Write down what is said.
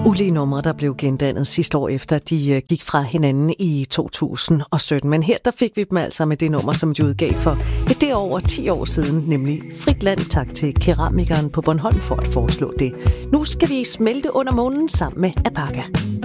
Ulige numre, der blev gendannet sidste år efter, de gik fra hinanden i 2017. Men her der fik vi dem altså med det nummer, som de udgav for det over 10 år siden, nemlig Frit Land. Tak til keramikeren på Bornholm for at foreslå det. Nu skal vi smelte under månen sammen med Apaka.